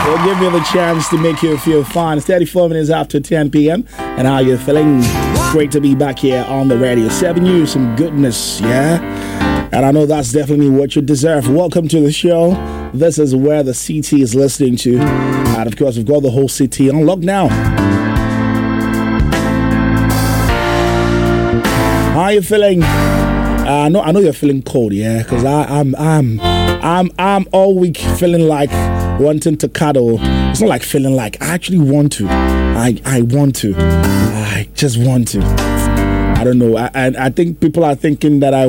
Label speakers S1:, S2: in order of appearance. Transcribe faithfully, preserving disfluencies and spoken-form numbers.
S1: We'll give you the chance to make you feel fine. It's thirty-four minutes after ten p.m. And how you feeling? Great to be back here on the radio. Serving you some goodness, yeah? And I know that's definitely what you deserve. Welcome to the show. This is where the city is listening to. And of course, we've got the whole city on lock now. How are you feeling? Uh, I know, I know you're feeling cold, yeah, because I'm, I'm, I'm, I'm all week feeling like wanting to cuddle. It's not like feeling like I actually want to. I, I want to. I just want to. I don't know. I, I, I think people are thinking that I